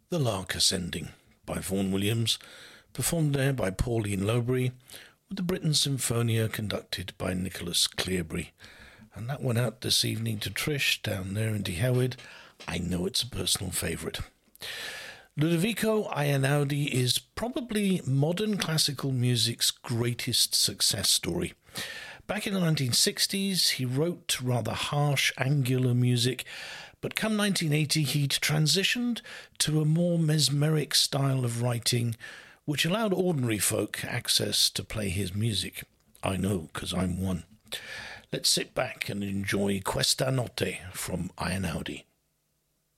The Lark Ascending by Vaughan Williams, performed there by Pauline Lowbury, with the Britten Symphonia conducted by Nicholas Clearbury. And that went out this evening to Trish down there in Dehewyd. I know it's a personal favourite. Ludovico Einaudi is probably modern classical music's greatest success story. Back in the 1960s, he wrote rather harsh, angular music, but come 1980, he'd transitioned to a more mesmeric style of writing, which allowed ordinary folk access to play his music. I know, because I'm one. Let's sit back and enjoy Questa Notte from Einaudi.